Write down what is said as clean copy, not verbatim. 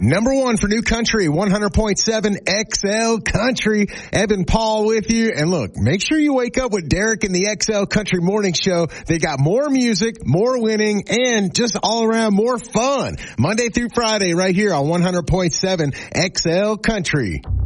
Number one for new country, 100.7 XL Country. Evan Paul with you. And look, make sure you wake up with Derek and the XL Country Morning Show. They got more music, more winning, and just all around more fun. Monday through Friday right here on 100.7 XL Country.